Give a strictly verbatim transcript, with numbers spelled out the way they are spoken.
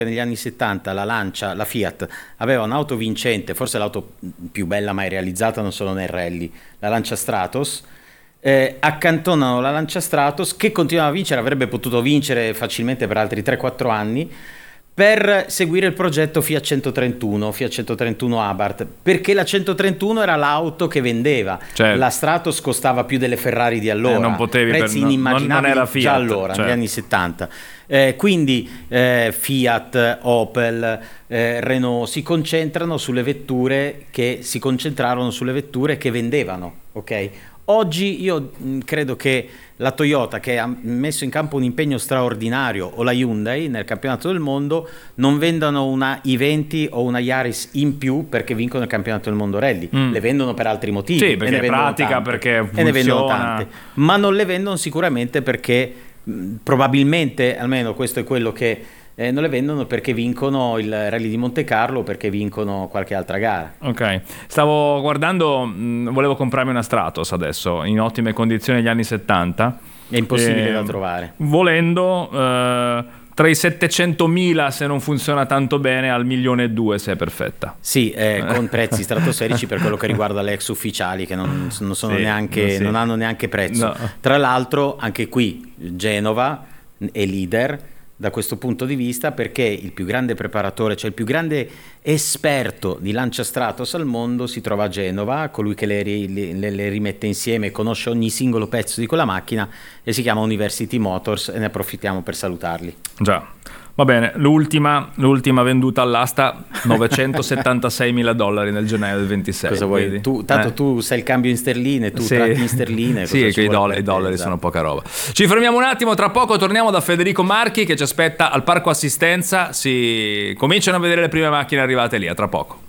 negli anni settanta la Lancia, la Fiat, aveva un'auto vincente, forse l'auto più bella mai realizzata non solo nel rally, la Lancia Stratos. Eh, accantonano la Lancia Stratos che continuava a vincere, avrebbe potuto vincere facilmente per altri tre quattro anni, per seguire il progetto Fiat centotrentuno, Fiat centotrentuno Abarth, perché la centotrentuno era l'auto che vendeva. Certo. La Stratos costava più delle Ferrari di allora, eh, non potevi prezzi per, inimmaginabili non, non era Fiat, già allora, certo. negli anni settanta. Eh, quindi eh, Fiat, Opel, eh, Renault si concentrano sulle vetture che si concentrarono sulle vetture che vendevano, ok? Oggi io mh, credo che la Toyota, che ha messo in campo un impegno straordinario, o la Hyundai nel campionato del mondo, non vendano una i venti o una Yaris in più perché vincono il campionato del mondo rally. Mm. Le vendono per altri motivi. Sì, perché è pratica, tante, perché funziona. E ne vendono tante. Ma non le vendono sicuramente perché mh, probabilmente, almeno questo è quello che... Eh, non le vendono perché vincono il Rally di Monte Carlo o perché vincono qualche altra gara. Ok, stavo guardando, mh, volevo comprarmi una Stratos adesso, in ottime condizioni negli anni settanta. È impossibile eh, da trovare. Volendo... Eh, tra i settecentomila se non funziona tanto bene al milione e due se è perfetta. Sì, eh, con prezzi stratosferici per quello che riguarda le ex ufficiali che non, non, sono sì, neanche, sì. non hanno neanche prezzo. No. Tra l'altro anche qui Genova è leader da questo punto di vista, perché il più grande preparatore, cioè il più grande esperto di Lancia Stratos al mondo si trova a Genova, colui che le, le, le rimette insieme, conosce ogni singolo pezzo di quella macchina, e si chiama University Motors, e ne approfittiamo per salutarli. Già. Va bene, l'ultima, l'ultima venduta all'asta novecentosettantaseimila dollari nel gennaio del ventisei. Cosa vuoi? Tu, tanto eh. tu sai il cambio in sterline, tu sì. tratti in sterline. Sì, che i dollari, i dollari sono poca roba. Ci fermiamo un attimo, tra poco torniamo da Federico Marchi che ci aspetta al Parco Assistenza. Si cominciano a vedere le prime macchine arrivate lì, a tra poco.